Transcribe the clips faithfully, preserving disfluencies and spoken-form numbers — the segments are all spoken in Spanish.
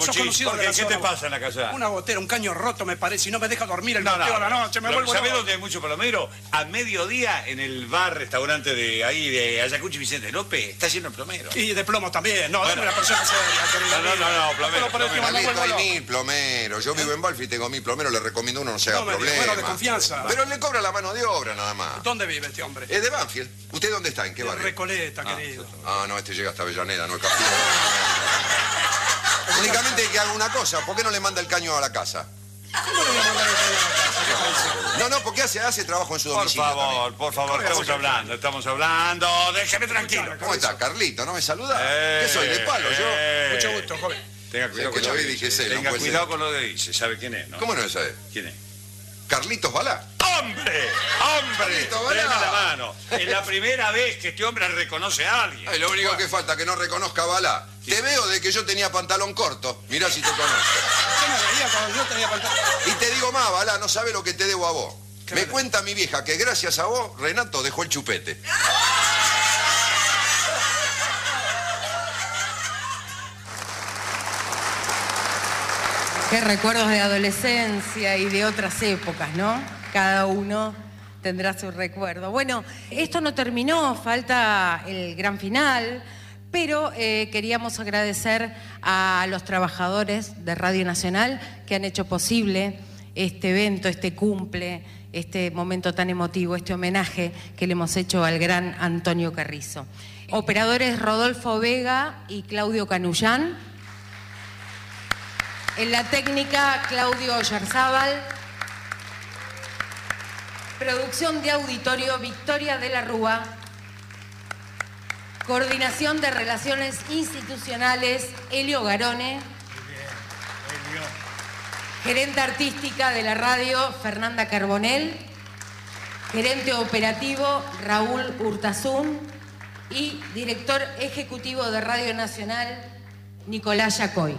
Sos conocido de la ¿Qué te zona. pasa en la casa? Una gotera, un caño roto me parece, y no me deja dormir el No, no, goteo a la no. noche, me Lo- vuelvo ¿Sabés loco. dónde hay mucho plomero? A mediodía, en el bar, restaurante de ahí, de Ayacucho y Vicente López, está lleno de plomero. Y de plomo también, no, Bueno. dame una persona seria, querida No, no, amiga. no, no, plomero, No, pero es que plomero. me Carlito, vuelvo hay loco. mil plomeros. Yo vivo en Balfi y tengo mil plomeros. Le recomiendo uno, no se haga No me digas, problema. bueno, de confianza. Pero le cobra la mano de obra nada más. ¿Dónde vive este hombre? Es de Banfield. ¿Usted dónde está? ¿En qué De barrio? Recoleta, querido. Ah, no, este llega hasta Avellaneda, no es Castillo. Únicamente que haga una cosa. ¿Por qué no le manda el caño a la casa? ¿Cómo le voy a mandar el caño a la casa? ¿Qué parece? No, no, porque hace, hace trabajo en su Por domicilio favor, también. por favor, Voy a estamos hacer- hablando, estamos hablando. Déjeme tranquilo. ¿Cómo está, Carlito? ¿No me saluda? Eh, ¿Qué soy, de palo yo? eh. Mucho gusto, joven. Tenga Sí, cuidado que con lo lo vi, que dije, dice. sí, no Tenga puede cuidado ser. con lo que dice. ¿Sabe quién es, no? ¿Cómo no sabe? ¿Quién es? Carlitos Balá. ¡Hombre! ¡Hombre! Carlito, Deme Balá. la mano. Es la primera vez que este hombre reconoce a alguien. Ay, lo único que falta que no reconozca a Balá. Te veo de que yo tenía pantalón corto. Mirá si te conozco. Yo me veía cuando yo tenía pantalón. Y te digo más, Balá, no sabe lo que te debo a vos. ¿Qué Me me- cuenta mi vieja que gracias a vos, Renato dejó el chupete. Qué recuerdos de adolescencia y de otras épocas, ¿no? Cada uno tendrá su recuerdo. Bueno, esto no terminó, falta el gran final, pero eh, queríamos agradecer a los trabajadores de Radio Nacional que han hecho posible este evento, este cumple, este momento tan emotivo, este homenaje que le hemos hecho al gran Antonio Carrizo. Operadores Rodolfo Vega y Claudio Canullán. En la técnica, Claudio Oyarzábal. Producción de auditorio, Victoria de la Rúa. Coordinación de Relaciones Institucionales, Elio Garone. Gerente artística de la radio, Fernanda Carbonell. Gerente operativo, Raúl Urtasun. Y director ejecutivo de Radio Nacional, Nicolás Yacoy.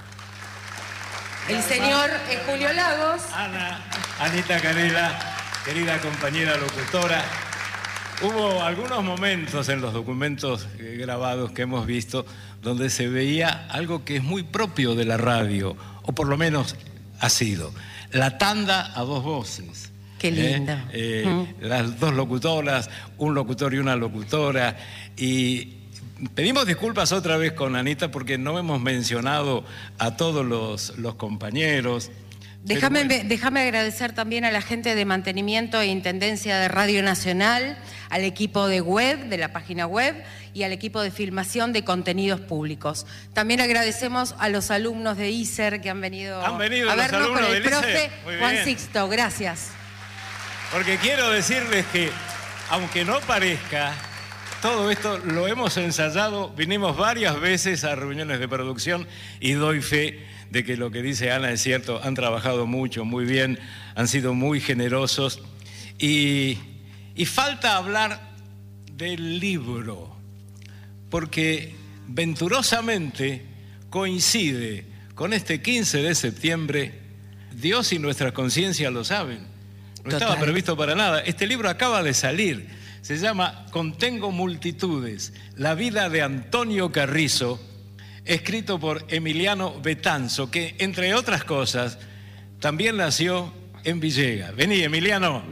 El señor es Julio Lagos. Ana, Anita Canela, querida compañera locutora. Hubo algunos momentos en los documentos eh, grabados que hemos visto donde se veía algo que es muy propio de la radio, o por lo menos ha sido, la tanda a dos voces. Qué linda. Eh, eh, Mm. Las dos locutoras, un locutor y una locutora. Y pedimos disculpas otra vez con Anita porque no hemos mencionado a todos los, los compañeros. Déjame, Pero bueno. déjame agradecer también a la gente de mantenimiento e intendencia de Radio Nacional, al equipo de web, de la página web, y al equipo de filmación de contenidos públicos. También agradecemos a los alumnos de I S E R que han venido, Han venido a los vernos con alumnos el del I S E R. profe Muy Juan bien. Sixto. Gracias. Porque quiero decirles que, aunque no parezca, todo esto lo hemos ensayado, vinimos varias veces a reuniones de producción y doy fe de que lo que dice Ana es cierto, han trabajado mucho, muy bien, han sido muy generosos y, y falta hablar del libro, porque venturosamente coincide con este quince de septiembre, Dios y nuestra conciencia lo saben. No Total. estaba previsto para nada. Este libro acaba de salir. Se llama Contengo multitudes, la vida de Antonio Carrizo, escrito por Emiliano Betanzo, que, entre otras cosas, también nació en Villegas. Vení, Emiliano.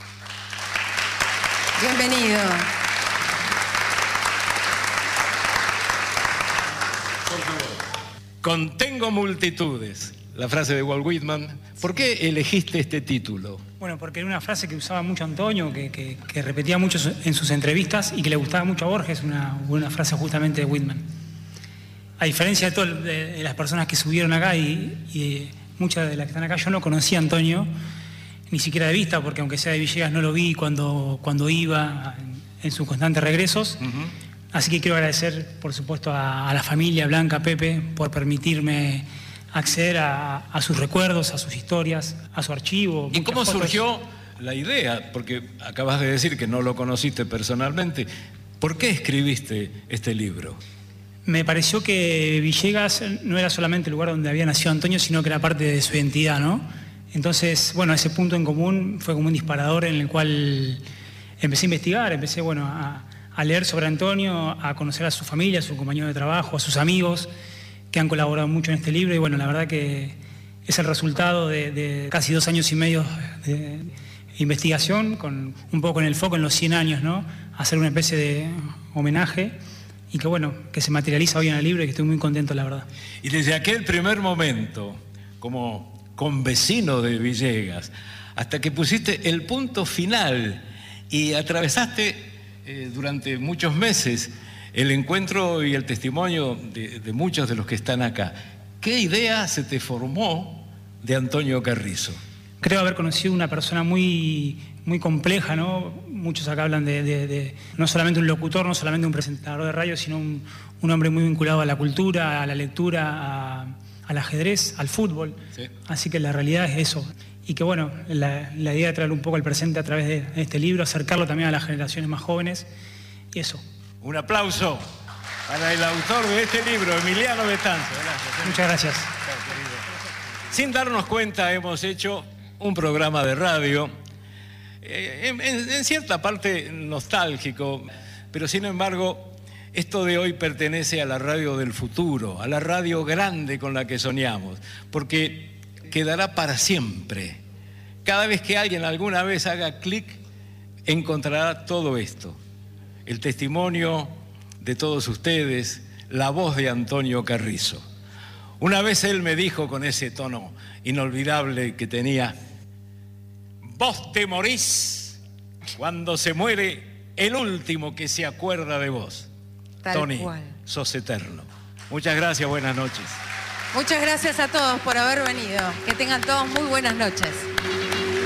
Bienvenido. Contengo multitudes, la frase de Walt Whitman. ¿Por qué elegiste este título? Bueno, porque era una frase que usaba mucho Antonio, que, que- que repetía mucho su- en sus entrevistas y que le gustaba mucho a Borges, una, una frase justamente de Whitman. A diferencia de, todo, de, de las personas que subieron acá y, y muchas de las que están acá, yo no conocía a Antonio, ni siquiera de vista, porque aunque sea de Villegas no lo vi cuando, cuando iba en, en sus constantes regresos. Así que quiero agradecer, por supuesto, a, a la familia Blanca, a Pepe, por permitirme acceder a, a sus recuerdos, a sus historias, a su archivo. ¿Y muchas cómo fotos. surgió la idea? Porque acabas de decir que no lo conociste personalmente. ¿Por qué escribiste este libro? Me pareció que Villegas no era solamente el lugar donde había nacido Antonio, sino que era parte de su identidad, ¿no? Entonces, bueno, ese punto en común fue como un disparador en el cual empecé a investigar, empecé, bueno, a, a leer sobre Antonio, a conocer a su familia, a su compañero de trabajo, a sus amigos, que han colaborado mucho en este libro y bueno, la verdad que es el resultado de, de casi dos años y medio de investigación, con un poco en el foco en los cien años, ¿no? Hacer una especie de homenaje y que bueno, que se materializa hoy en el libro y que estoy muy contento, la verdad. Y desde aquel primer momento, como convecino de Villegas, hasta que pusiste el punto final y atravesaste eh, durante muchos meses el encuentro y el testimonio de, de muchos de los que están acá, ¿qué idea se te formó de Antonio Carrizo? Creo haber conocido una persona muy, muy compleja, ¿no? Muchos acá hablan de, de, de no solamente un locutor, no solamente un presentador de radio, sino un, un hombre muy vinculado a la cultura, a la lectura, a, al ajedrez, al fútbol. Sí. Así que la realidad es eso. Y que bueno, la, la idea de traer un poco al presente a través de este libro, acercarlo también a las generaciones más jóvenes, y eso. Un aplauso para el autor de este libro, Emiliano Betanzo. Gracias. Muchas gracias. Sin darnos cuenta, hemos hecho un programa de radio, eh, en, en, en cierta parte nostálgico, pero sin embargo, esto de hoy pertenece a la radio del futuro, a la radio grande con la que soñamos, porque quedará para siempre. Cada vez que alguien alguna vez haga clic, encontrará todo esto. El testimonio de todos ustedes, la voz de Antonio Carrizo. Una vez él me dijo con ese tono inolvidable que tenía: vos te morís cuando se muere el último que se acuerda de vos. Tal Tony, cual. sos eterno. Muchas gracias, buenas noches. Muchas gracias a todos por haber venido. Que tengan todos muy buenas noches.